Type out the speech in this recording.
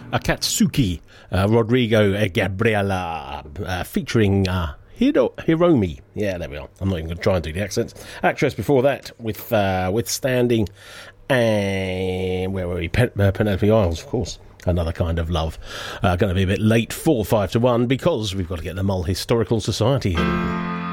Akatsuki, Rodrigo Gabriela, featuring Hiromi. Yeah, there we are. I'm not even going to try and do the accents. Actress before that with Withstanding, and where were we? Penelope Isles, of course. Another Kind of Love. Going to be a bit late for 5 to 1 because we've got to get the Mull Historical Society here.